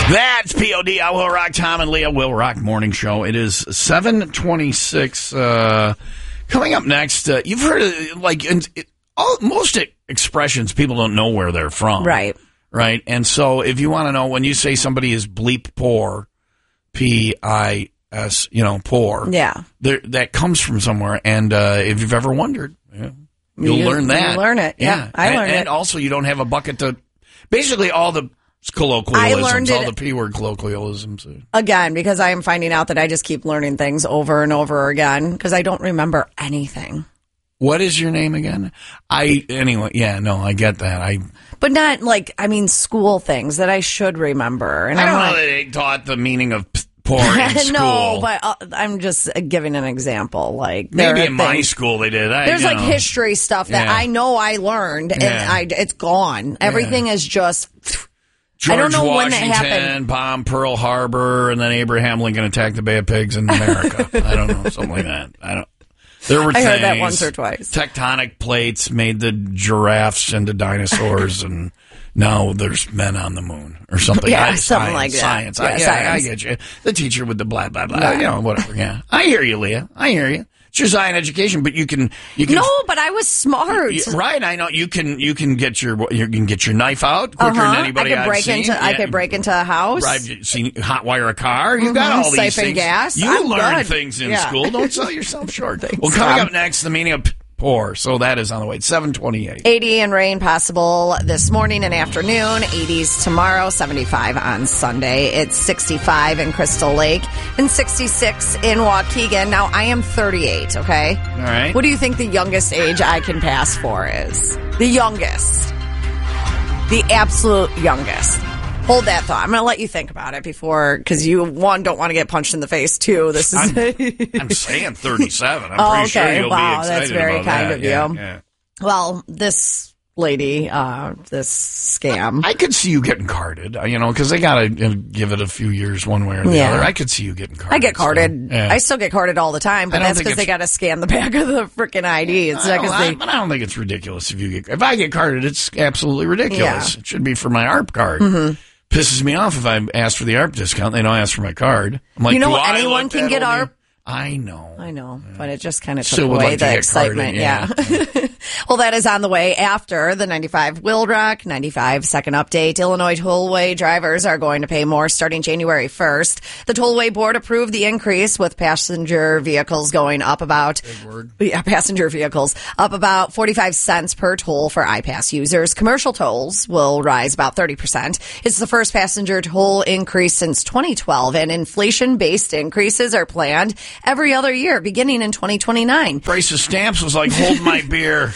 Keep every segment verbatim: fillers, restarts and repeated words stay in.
That's P O D. I Will Rock. Tom and Leah Will Rock Morning Show. It is seven twenty-six. Uh, coming up next, uh, you've heard of, like, in, it, all, most expressions, people don't know where they're from. Right. Right. And so if you want to know, when you say somebody is bleep poor, P I S, you know, poor. Yeah. There, that comes from somewhere. And uh, if you've ever wondered, yeah, you'll you, learn that. You learn it. Yeah. yeah. I learned and, it. And also, you don't have a bucket to, basically all the colloquialisms, I learned it, all the P word colloquialisms. Again, because I am finding out that I just keep learning things over and over again because I don't remember anything. What is your name again? I, anyway, yeah, no, I get that. I, But not like, I mean, school things that I should remember. And I I'm don't like, know that they taught the meaning of poor in school. No, but uh, I'm just giving an example. Like maybe in my school they did. I, There's you like know. history stuff that Yeah. I know I learned, and Yeah. I, it's gone. Everything Yeah. is just. George I don't know Washington, when that happened. bomb Pearl Harbor, and then Abraham Lincoln attacked the Bay of Pigs in America. I don't know, something like that. I don't. There were I things, heard that once or twice. Tectonic plates made the giraffes into dinosaurs, and now there's men on the moon or something. Yeah, I, something science, like that. Science. Yeah, I, yeah, science. I get you. The teacher with the blah blah blah. Yeah. You know, whatever. Yeah, I hear you, Leah. I hear you. It's your science education, but you can you can. No, but I was smart. You- right, I know you can. You can get your you can get your knife out quicker Uh-huh. than anybody I could I've break seen. into. I Yeah. could break into a house. I've seen hot wire a car. You've got Mhm. all these Siphon things. gas. You I'm learn good. things in Yeah. school. Don't sell yourself short. Thanks, Well, coming Tom. up next, the meaning of p- poor. So that is on the way. seven twenty-eight. eighty and rain possible this morning and afternoon. eighties tomorrow, seventy-five on Sunday. It's sixty-five in Crystal Lake and sixty-six in Waukegan. Now, I am thirty-eight, okay? All right. What do you think the youngest age I can pass for is? The youngest. The absolute youngest. Hold that thought. I'm going to let you think about it before, because you, one, don't want to get punched in the face, two. This is. I'm, I'm saying thirty-seven. I'm Oh, pretty sure okay. you'll Wow, be excited that's very about kind that. of you. Yeah, yeah. Well, this lady, uh, this scam. I could see you getting carded, uh, you know, because they got to give it a few years one way or the Yeah. other. I could see you getting carded. I get carded. So, yeah. I still get carded all the time, I but don't that's think because they got it's- to scan the back of the freaking I D. It's I not don't, because I, they. but I don't think it's ridiculous if you get. If I get carded, it's absolutely ridiculous. Yeah. Mm-hmm. It should be for my A R P card. Pisses me off if I ask for the A R P discount. They don't ask for my card. I'm like, You know do what? I Anyone look can that get old? A R P. I know. I know, but it just kind of took Still would away like to the get excitement. carded, yeah. Well, that is on the way after the ninety-five Will Rock, ninety-five second update. Illinois tollway drivers are going to pay more starting January first. The tollway board approved the increase with passenger vehicles going up about, yeah, passenger vehicles up about forty-five cents per toll for iPass users. Commercial tolls will rise about thirty percent. It's the first passenger toll increase since twenty twelve, and inflation-based increases are planned every other year beginning in twenty twenty-nine. Brace of Stamps was like, hold my beer.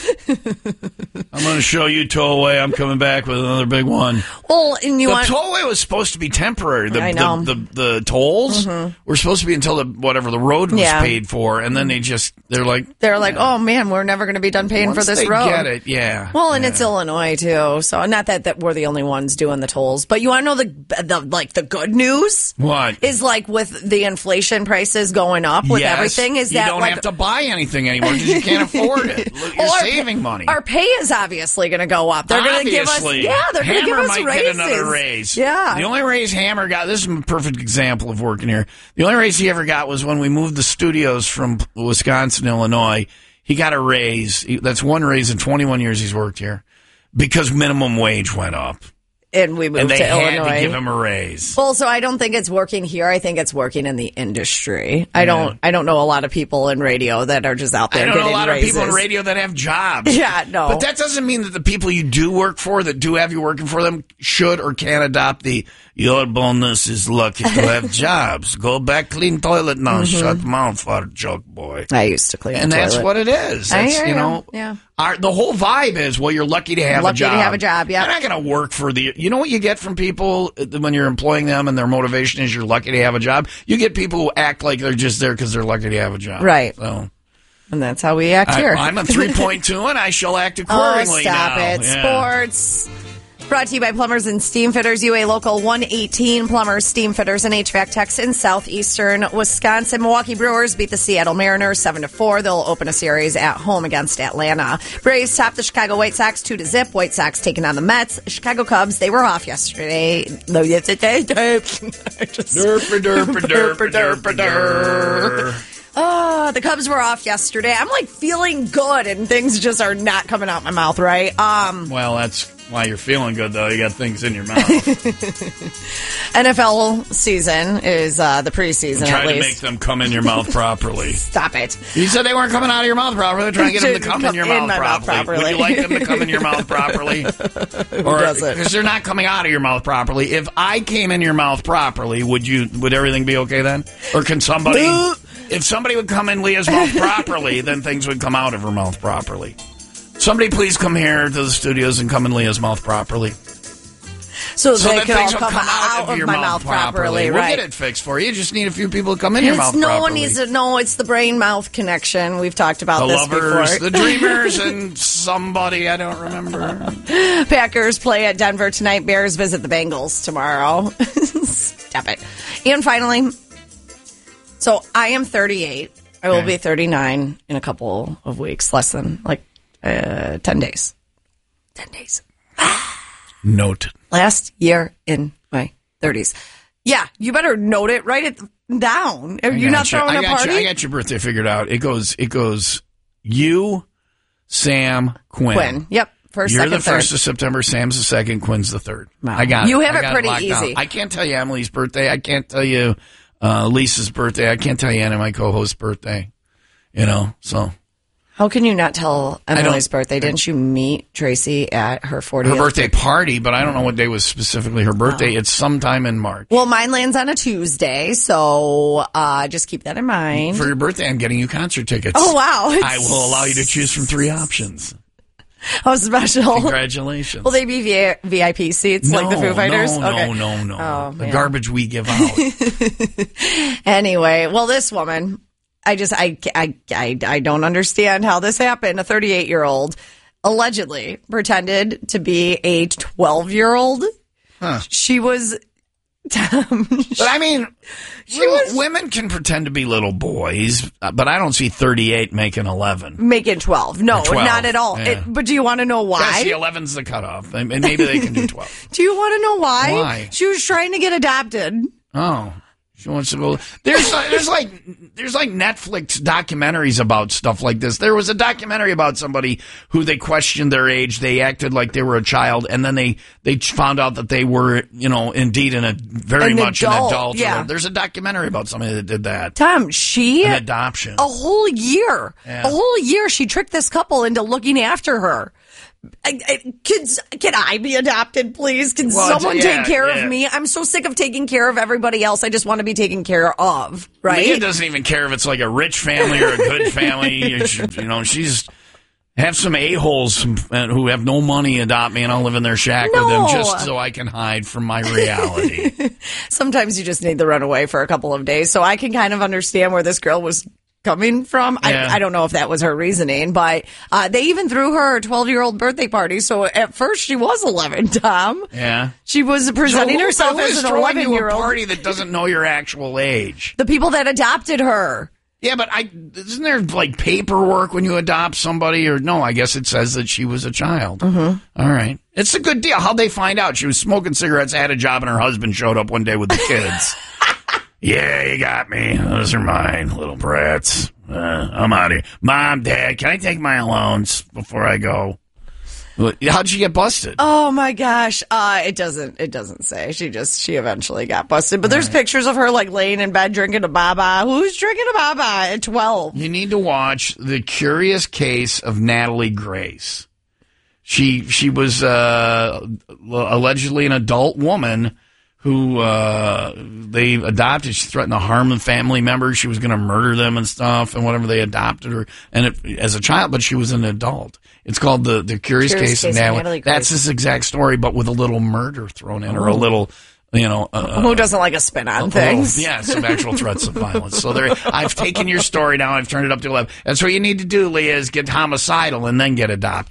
I'm going to show you tollway. I'm coming back with another big one. Well, and you the want tollway was supposed to be temporary. The, I know. The, the, the tolls were supposed to be until the whatever the road was Yeah. paid for, and then they just they're like they're like, oh man, we're never going to be done paying once for this they road. get it, yeah. Well, and yeah. it's Illinois too, so not that, that we're the only ones doing the tolls. But you want to know the the like the good news What? is like with the inflation prices going up with Yes, everything. Is you that don't like have to buy anything anymore because you can't afford it. Look, You're Well, our saving pay- money. Our pay is obviously going to go up. They're going to give us, Obviously. yeah, they're going to give Hammer us might raises. get another raise. Yeah, The only raise Hammer got, this is a perfect example of working here. The only raise he ever got was when we moved the studios from Wisconsin, Illinois. He got a raise. He- That's one raise in twenty-one years he's worked here because minimum wage went up. and we moved And they to had Illinois. to give him a raise. Well, so I don't think it's working here. I think it's working in the industry. I don't. I don't know a lot of people in radio that are just out there I don't know getting a lot raises. of people in radio that have jobs. Yeah, no. But that doesn't mean that the people you do work for, that do have you working for them, should or can adopt the, your bonus is lucky to have jobs. Go back, clean toilet now, Mm-hmm. shut mouth, fart joke boy. I used to clean, And the that's toilet. what it is. I That's, hear you you. know, Yeah. our, the whole vibe is, well, you're lucky to have Lucky a job. to have a job, yeah. You're not going to work for the, you know what you get from people when you're employing them and their motivation is you're lucky to have a job? You get people who act like they're just there because they're lucky to have a job. Right. So. And that's how we act here. I, I'm a three point two and I shall act Oh, accordingly stop now. it. Yeah. Sports. Brought to you by Plumbers and Steam Fitters, U A Local one eighteen, Plumbers, Steam Fitters, and H V A C techs in southeastern Wisconsin. Milwaukee Brewers beat the Seattle Mariners seven to four. They'll open a series at home against Atlanta. Braves top the Chicago White Sox two to zip. White Sox taking on the Mets. Chicago Cubs, they were off yesterday. No, yesterday. Derp, derp, derp, derp, derp. Oh, the Cubs were off yesterday. I'm like feeling good, and things just are not coming out my mouth, right? Um, well, that's why you're feeling good, though. You got things in your mouth. N F L season is uh, the preseason. Try at to least. make them come in your mouth properly. Stop it. You said they weren't coming out of your mouth properly. They're trying to get them to come in your in mouth, my properly. mouth properly. Would you like them to come in your mouth properly? Or doesn't? Because they're not coming out of your mouth properly. If I came in your mouth properly, would you? Would everything be okay then? Or can somebody? If somebody would come in Leah's mouth properly, then things would come out of her mouth properly. Somebody please come here to the studios and come in Leah's mouth properly. So, So they that can all things will come, come out, out of your my mouth, mouth properly, We'll right? get it fixed for you. You just need a few people to come in your It's, mouth no properly. one needs to know. It's the brain-mouth connection. We've talked about the this lovers, before. the dreamers, and somebody I don't remember. Packers play at Denver tonight. Bears visit the Bengals tomorrow. Stop it. And finally, so I am thirty-eight. I will Okay. be thirty-nine in a couple of weeks, less than like uh, ten days. ten days. Note. Last year in my thirties. Yeah, you better note it. Write it down. Are I you not got you. throwing I a got party? You. I got your birthday figured out. It goes. It goes. You, Sam, Quinn. Quinn. Yep. First, You're second, the first third. of September. Sam's the second. Quinn's the third. Wow. I got. You it. have I it got pretty locked down. easy. I can't tell you Emily's birthday. I can't tell you uh, Lisa's birthday. I can't tell you any of my co-host's birthday. You know. So How can you not tell Emily's don't- birthday? Didn't you meet Tracy at her fortieth? her birthday party, but I don't know what day was specifically her birthday. It's sometime in March. Well, mine lands on a Tuesday, so uh, just keep that in mind. For your birthday, I'm getting you concert tickets. Oh, wow. I will allow you to choose from three options. How special. Congratulations. Will they be V- VIP seats like the Foo Fighters? No, okay. no, no, no. Oh, the man. garbage we give out. Anyway, well, this woman, I just, I, I, I, I don't understand how this happened. A thirty-eight-year-old allegedly pretended to be a twelve-year-old. Huh. She was... Um, But I mean, She was- women can pretend to be little boys, uh, but I don't see thirty-eight making eleven. making twelve. No, Or twelve, not at all. yeah. It, but do you want to know why? Yeah, see, eleven's the cutoff, and and maybe they can do twelve. Do you want to know why? Why? She was trying to get adopted. Oh, she wants to go. There's uh, there's like there's like Netflix documentaries about stuff like this. There was a documentary about somebody who they questioned their age. They acted like they were a child, and then they they found out that they were, you know, indeed in a very An much adult, an adult. yeah. There's a documentary about somebody that did that. Tom, she An adoption. a whole year, Yeah. a whole year, she tricked this couple into looking after her. I, I, can, can I be adopted, please? Can Well, someone yeah, take care yeah. of me? I'm so sick of taking care of everybody else. I just want to be taken care of, right? Leah doesn't even care if it's like a rich family or a good family. You should- you know, she's have some a-holes who have no money adopt me, and I'll live in their shack with them No. just so I can hide from my reality. Sometimes you just need to run away for a couple of days. So I can kind of understand where this girl was coming from. Yeah. I, I don't know if that was her reasoning, but uh, they even threw her a twelve-year-old birthday party. So at first she was eleven, Tom. Yeah. She was presenting So who- herself who as is an throwing you a eleven-year-old. party that doesn't know your actual age. The people that adopted her. Yeah, but I isn't there like paperwork when you adopt somebody? Or no, I guess it says that she was a child. Mm-hmm. All right. It's a good deal. How'd they find out? She was smoking cigarettes, had a job, and her husband showed up one day with the kids. Yeah, you got me. Those are mine, little brats. Uh, I'm out of here. Mom, Dad, can I take my allowance before I go? How'd she get busted? Oh my gosh. Uh, it doesn't, it doesn't say. She just, she eventually got busted. But there's pictures of her like laying in bed drinking a baba. Who's drinking a baba at twelve? You need to watch The Curious Case of Natalie Grace. She she was uh, allegedly an adult woman who uh, they adopted. She threatened to harm the family members. She was going to murder them and stuff, and whatever. They adopted her and it, as a child, but she was an adult. It's called the the Curious, Curious Case, Case of of Natalie. Natalie Grace. That's this exact story, but with a little murder thrown in, or a little, you know. Uh, Who doesn't like a spin on Oh, things? yeah, some actual threats of violence. So there, I've taken your story now. I've turned it up to eleven. That's what you need to do, Leah, is get homicidal and then get adopted.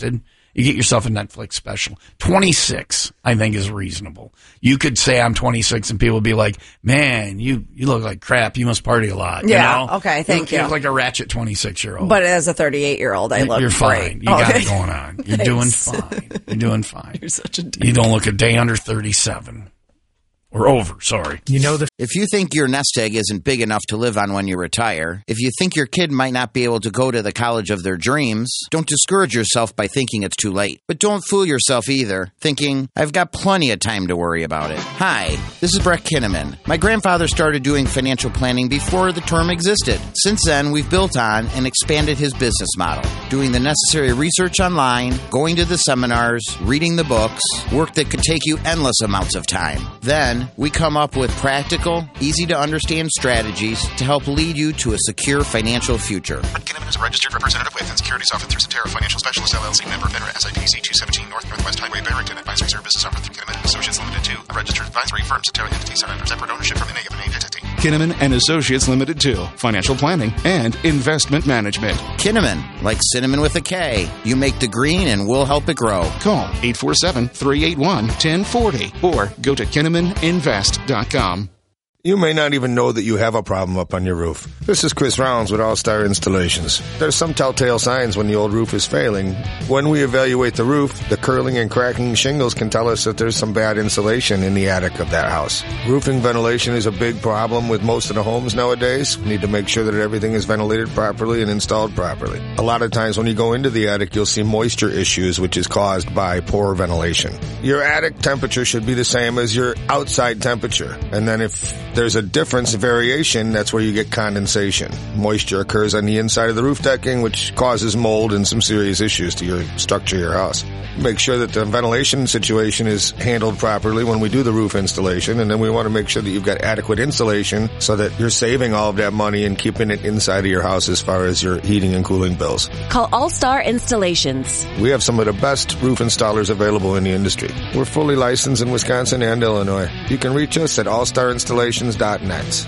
You get yourself a Netflix special. twenty-six, I think, is reasonable. You could say I'm twenty-six and people would be like, man, you, you look like crap. You must party a lot. Yeah, you know? okay, thank you. you. You look like a ratchet twenty-six-year-old. But as a thirty-eight-year-old, I look You're fine. great. You got Okay. it going on. You're doing fine. You're doing fine. You're such a dick. You don't look a day under thirty-seven. Or over, sorry. You know the If you think your nest egg isn't big enough to live on when you retire, if you think your kid might not be able to go to the college of their dreams, don't discourage yourself by thinking it's too late. But don't fool yourself either, thinking, I've got plenty of time to worry about it. Hi, this is Brett Kinnaman. My grandfather started doing financial planning before the term existed. Since then, we've built on and expanded his business model, doing the necessary research online, going to the seminars, reading the books, work that could take you endless amounts of time. Then, we come up with practical, easy-to-understand strategies to help lead you to a secure financial future. Brett Kinnaman is a registered representative with and securities offered through Cetera Financial Specialists, L L C, member FINRA, S I P C two seventeen North Northwest Highway, Barrington. Advisory services offered through Kinnaman and Associates Limited two, a registered advisory firm. Cetera entities are under separate ownership from any of an entity. Kinnaman and Associates Limited two, financial planning and investment management. Kinnaman, like cinnamon with a K. You make the green and we'll help it grow. Call eight four seven, three eight one, one zero four zero or go to kinnaman invest dot com. You may not even know that you have a problem up on your roof. This is Chris Rounds with All Star Installations. There's some telltale signs when the old roof is failing. When we evaluate the roof, the curling and cracking shingles can tell us that there's some bad insulation in the attic of that house. Roofing ventilation is a big problem with most of the homes nowadays. We need to make sure that everything is ventilated properly and installed properly. A lot of times when you go into the attic, you'll see moisture issues, which is caused by poor ventilation. Your attic temperature should be the same as your outside temperature. And then if there's a difference, a variation, that's where you get condensation. Moisture occurs on the inside of the roof decking, which causes mold and some serious issues to your structure of your house. Make sure that the ventilation situation is handled properly when we do the roof installation, and then we want to make sure that you've got adequate insulation so that you're saving all of that money and keeping it inside of your house as far as your heating and cooling bills. Call All Star Installations. We have some of the best roof installers available in the industry. We're fully licensed in Wisconsin and Illinois. You can reach us at all star installations dot net.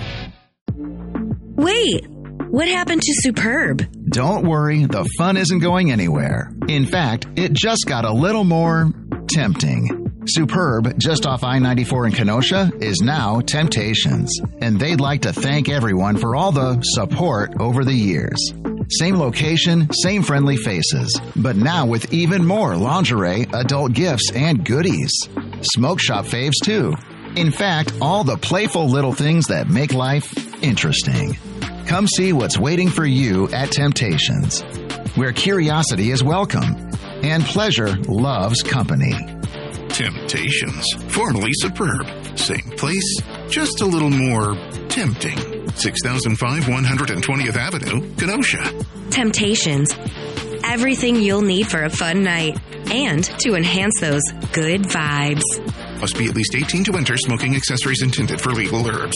Wait, what happened to Superb? Don't worry, the fun isn't going anywhere. In fact, it just got a little more tempting. Superb, just off I ninety-four in Kenosha, is now Temptations, and they'd like to thank everyone for all the support over the years. Same location, same friendly faces, but now with even more lingerie, adult gifts, and goodies. Smoke shop faves, too. In fact, all the playful little things that make life interesting. Come see what's waiting for you at Temptations, where curiosity is welcome and pleasure loves company. Temptations, formerly Superb. Same place, just a little more tempting. six thousand five, one hundred twentieth Avenue, Kenosha. Temptations. Everything you'll need for a fun night and to enhance those good vibes. Must be at least eighteen to enter. Smoking accessories intended for legal herbs.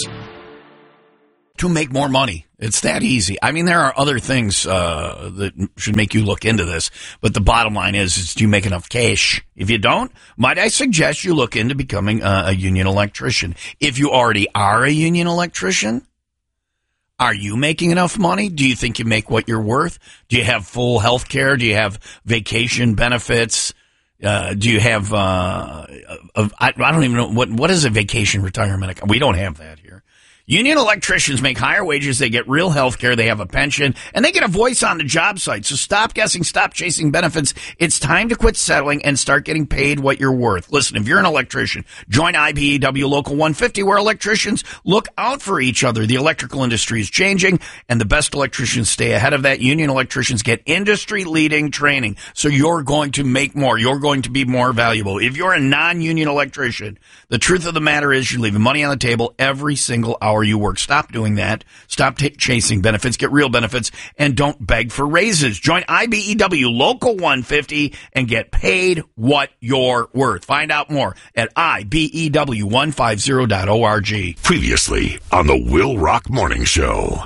To make more money. It's that easy. I mean, there are other things uh, that should make you look into this, but the bottom line is, is do you make enough cash? If you don't, might I suggest you look into becoming a, a union electrician. If you already are a union electrician, are you making enough money? Do you think you make what you're worth? Do you have full health care? Do you have vacation benefits? Uh, do you have, uh, a, I, I don't even know, what, what is a vacation retirement account? We don't have that here. Union electricians make higher wages, they get real health care, they have a pension, and they get a voice on the job site. So stop guessing, stop chasing benefits. It's time to quit settling and start getting paid what you're worth. Listen, if you're an electrician, join I B E W Local one fifty, where electricians look out for each other. The electrical industry is changing, and the best electricians stay ahead of that. Union electricians get industry-leading training, so you're going to make more. You're going to be more valuable. If you're a non-union electrician, the truth of the matter is you're leaving money on the table every single hour you work. Stop doing that. Stop t- chasing benefits. Get real benefits, and don't beg for raises. Join I B E W Local one fifty and get paid what you're worth. Find out more at I B E W one fifty dot org. Previously on the Will Rock Morning Show.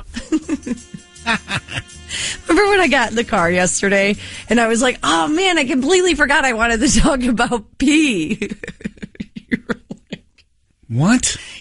Remember when I got in the car yesterday and I was like, oh man, I completely forgot I wanted to talk about pee. What?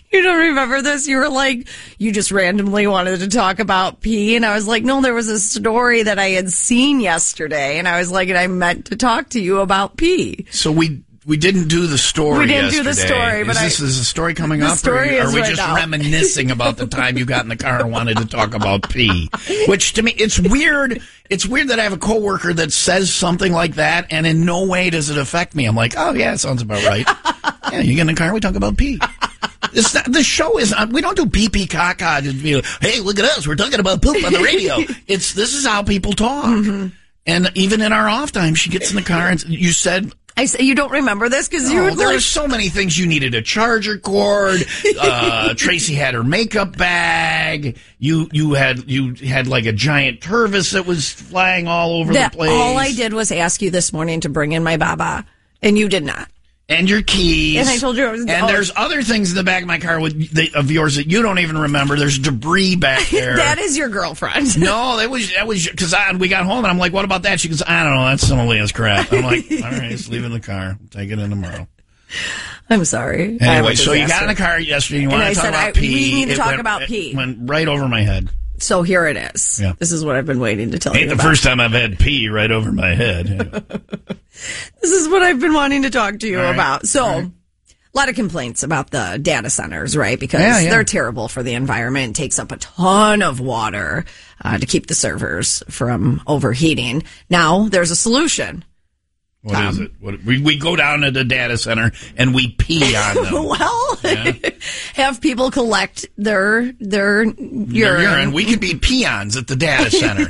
You don't remember this? You were like, you just randomly wanted to talk about pee. And I was like, no, there was a story that I had seen yesterday. And I was like, and I meant to talk to you about pee. So we we didn't do the story We didn't yesterday. do the story, but is I... This, is the story coming the up? Story or are, is are we right just now. reminiscing about the time you got in the car and wanted to talk about pee? Which, to me, it's weird. It's weird that I have a coworker that says something like that, and in no way does it affect me. I'm like, oh, yeah, sounds about right. Yeah, you get in the car, we talk about pee. It's not, the show is not, we don't do pee pee caca. Just be like, hey, look at us. We're talking about poop on the radio. It's, this is how people talk. Mm-hmm. And even in our off time, she gets in the car and you said, I say you don't remember this because you oh, were there like, were so many things. You needed a charger cord. Uh, Tracy had her makeup bag. You, you had, you had like a giant Tervis that was flying all over that the place. all I did was ask you this morning to bring in my baba, and you did not. And your keys. And I told you I was... And oh. there's other things in the back of my car with the, of yours that you don't even remember. There's debris back there. That is your girlfriend. No, that was that was because we got home and I'm like, what about that? She goes, I don't know. That's some of Leah's crap. I'm like, all right, just leave it in the car. Take it in tomorrow. I'm sorry. Anyway, so you got in the car yesterday. You wanted to talk said, about I, pee. We need to it talk went, about pee. It went right over my head. So here it is. Yeah. This is what I've been waiting to tell Ain't you the about. first time I've had pee right over my head. This is what I've been wanting to talk to you right. about. So... Right. A lot of complaints about the data centers, right? Because yeah, yeah. they're terrible for the environment. It takes up a ton of water uh, to keep the servers from overheating. Now, there's a solution. What um, is it? What, we, we go down to the data center and we pee on them. Well, yeah. have people collect their their urine. Their urine. We could be peons at the data center.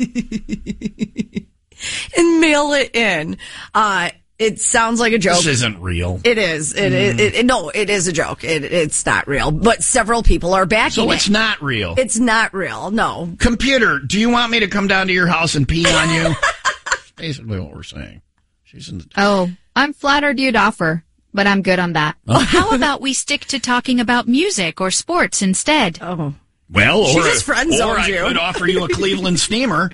And mail it in. Uh It sounds like a joke. This isn't real. It is. It, mm. it, it No, it is a joke. It, it's not real. But several people are backing so it. So it's not real? It's not real, no. Computer, do you want me to come down to your house and pee on you? That's basically what we're saying. She's in the... Oh, I'm flattered you'd offer, but I'm good on that. Well, how about we stick to talking about music or sports instead? Oh. Well, she or, just friend-zoned or I you. could offer you a Cleveland steamer.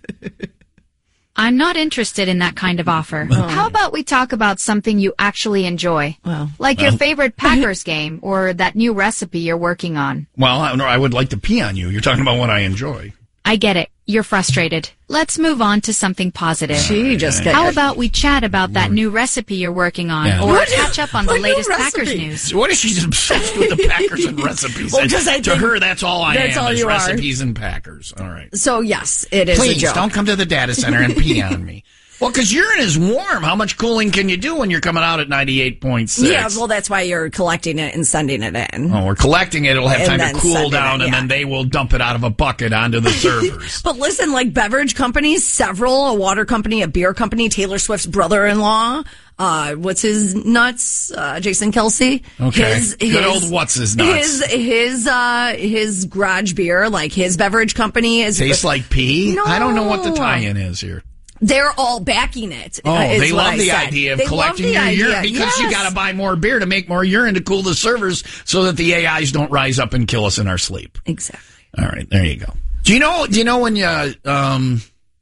I'm not interested in that kind of offer. Oh. How about we talk about something you actually enjoy? Well, like well. your favorite Packers game or that new recipe you're working on. Well, I, I would like to pee on you. You're talking about what I enjoy. I get it. You're frustrated. Let's move on to something positive. She just got How about we chat about that new recipe you're working on, yeah. or what? catch up on the what latest Packers recipe? news? So what if she's obsessed with the Packers and recipes? Well, and just I to think her, that's all I that's am all is you recipes are. And Packers. All right. So, yes, it is Please, a joke. don't come to the data center and pee on me. Well, because urine is warm. How much cooling can you do when you're coming out at ninety-eight point six? Yeah, well, that's why you're collecting it and sending it in. Oh, we're collecting it. It'll have And time to then cool sending down, it, and yeah. then they will dump it out of a bucket onto the servers. But listen, like beverage companies, several, a water company, a beer company, Taylor Swift's brother-in-law, uh, what's his nuts? Uh, Jason Kelsey. Okay. His, Good his, old what's his nuts? His, his, uh, his garage beer, like his beverage company is. Tastes like pee? No. I don't know what the tie-in is here. They're all backing it. Oh, uh, is they what love I the said. idea of They collecting love the your idea. urine because yes. you got to buy more beer to make more urine to cool the servers so that the A Is don't rise up and kill us in our sleep. Exactly. All right, there you go. Do you know? Do you know when you um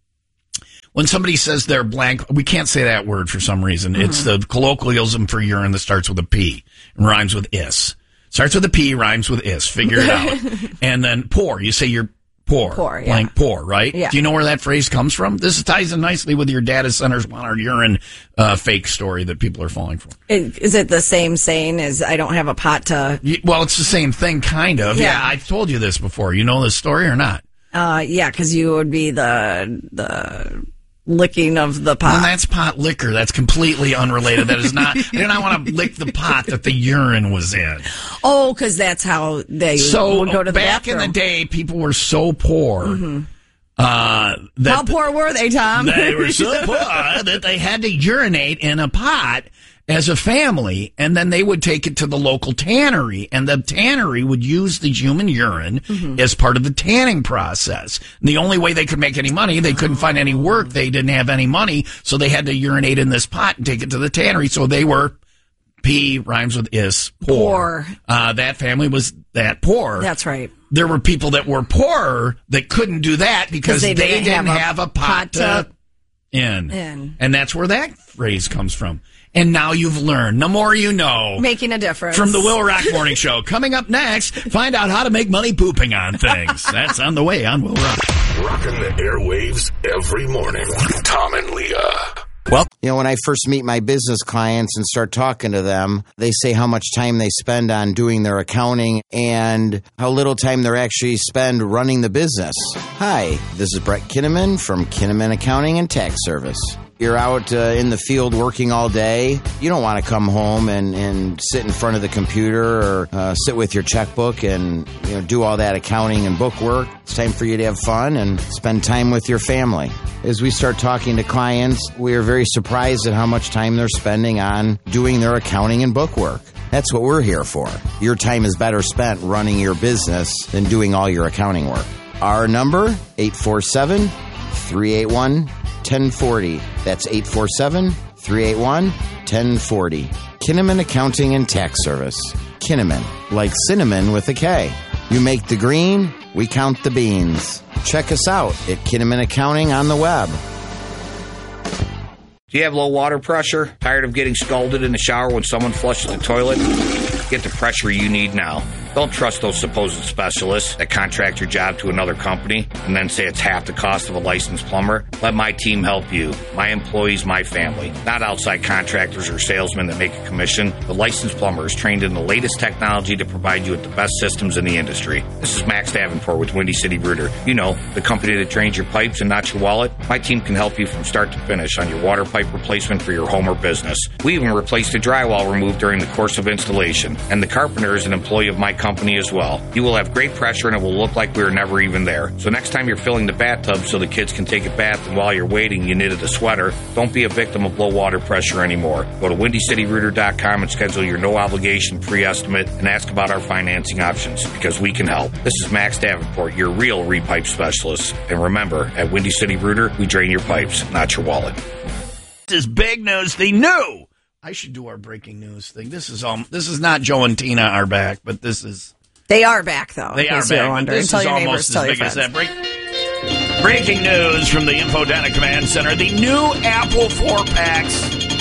when somebody says they're blank? We can't say that word for some reason. Mm-hmm. It's the colloquialism for urine that starts with a P and rhymes with is. Starts with a P, rhymes with is. Figure it out. And then poor. You say you're. Poor, poor yeah. blank poor, right? Yeah. Do you know where that phrase comes from? This ties in nicely with your data centers want our urine uh, fake story that people are falling for. Is it the same saying as I don't have a pot to... Well, it's the same thing, kind of. Yeah, yeah I've told you this before. You know this story or not? Uh, yeah, because you would be the the licking of the pot. And that's pot liquor. That's completely unrelated. That is not... I do not want to lick the pot that the urine was in. Oh, because that's how they so would go to the back bathroom. in the day, people were so poor... Mm-hmm. Uh, that How poor were they, Tom? They were so poor that they had to urinate in a pot as a family, and then they would take it to the local tannery, and the tannery would use the human urine mm-hmm. as part of the tanning process. And the only way they could make any money, they couldn't find any work, they didn't have any money, so they had to urinate in this pot and take it to the tannery. So they were, P rhymes with is, poor. Poor. Uh, that family was that poor. That's right. There were people that were poorer that couldn't do that because they, they didn't, didn't have, a, have a pot, pot to in. in. And that's where that phrase comes from. And now you've learned. The more you know. Making a difference. From the Will Rock Morning Show. Coming up next, find out how to make money pooping on things. That's on the way on Will Rock. Rocking the airwaves every morning. Tom and Leah. Well, you know, when I first meet my business clients and start talking to them, they say how much time they spend on doing their accounting and how little time they actually spend running the business. Hi, this is Brett Kinnaman from Kinnaman Accounting and Tax Service. You're out uh, in the field working all day. You don't want to come home and, and sit in front of the computer or uh, sit with your checkbook and you know do all that accounting and book work. It's time for you to have fun and spend time with your family. As we start talking to clients, we are very surprised at how much time they're spending on doing their accounting and book work. That's what we're here for. Your time is better spent running your business than doing all your accounting work. Our number, eight four seven, three eight one, one oh four oh. That's eight four seven, three eight one, one oh four oh. Kinnaman Accounting and Tax Service. Kinnaman, like cinnamon with a K. You make the green, we count the beans. Check us out at Kinnaman Accounting on the web. Do you have low water pressure? Tired of getting scalded in the shower when someone flushes the toilet? Get the pressure you need now. Don't trust those supposed specialists that contract your job to another company and then say it's half the cost of a licensed plumber. Let my team help you. My employees, my family. Not outside contractors or salesmen that make a commission. The licensed plumber is trained in the latest technology to provide you with the best systems in the industry. This is Max Davenport with Windy City Rooter. You know, the company that drains your pipes and not your wallet. My team can help you from start to finish on your water pipe replacement for your home or business. We even replaced the drywall removed during the course of installation. And the carpenter is an employee of my company as well. You will have great pressure and it will look like we were never even there. So next time you're filling the bathtub so the kids can take a bath and while you're waiting you knitted a sweater, don't be a victim of low water pressure anymore. Go to windy city rooter dot com and schedule your no obligation pre-estimate and ask about our financing options because we can help. This is Max Davenport, your real repipe specialist. And remember, at Windy City Rooter, we drain your pipes, not your wallet. This is big news. The new I should do our breaking news thing. This is um. This is not Joe and Tina are back, but this is. They are back though. They are back. Wondering. This Tell is your almost neighbors, as big as that. Break, breaking news from the Infodata Command Center: the new Apple four packs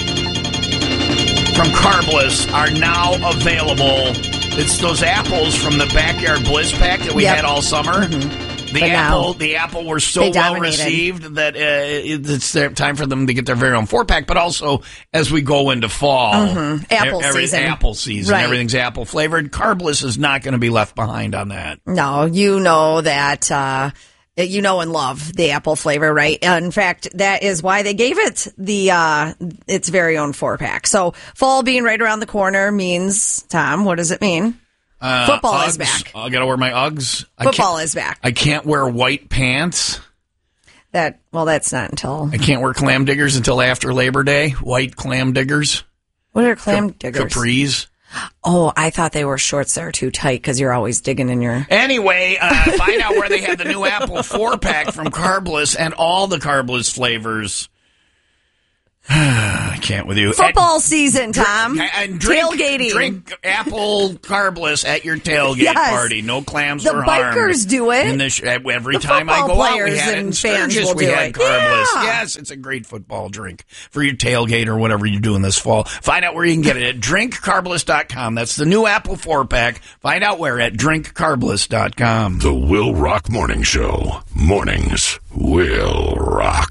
from Carbliss are now available. It's those apples from the Backyard Bliss pack that we yep. had all summer. Mm-hmm. The but apple, now, the apple were so well received that uh, it's their time for them to get their very own four pack. But also, as we go into fall, mm-hmm. apple every, season, apple season, right. everything's apple flavored. Carbliss is not going to be left behind on that. No, you know that. Uh, you know and love the apple flavor, right? In fact, that is why they gave it the uh, its very own four pack. So, fall being right around the corner means, Tom, what does it mean? Uh, Football Uggs. is back. I got to wear my Uggs. Football is back. I can't wear white pants. That well, that's not until I can't wear clam diggers until after Labor Day. White clam diggers. What are clam Cap- diggers? Capris. Oh, I thought they were shorts that are too tight because you're always digging in your. Anyway, uh, find out where they have the new Apple four pack from Carbliss and all the Carbliss flavors. I can't with you. Football at, season, Tom. Drink, and drink, Tailgating. Drink apple Carbliss at your tailgate yes. party. No clams the were harmed. The bikers do it. In this, every the time I go out, we had it and in Sturgis. will We do had it. Carbliss. Yeah. Yes, it's a great football drink for your tailgate or whatever you're doing this fall. Find out where you can get it at drink carbliss dot com. That's the new Apple four pack. Find out where at drink carbliss dot com. The Will Rock Morning Show. Mornings will rock.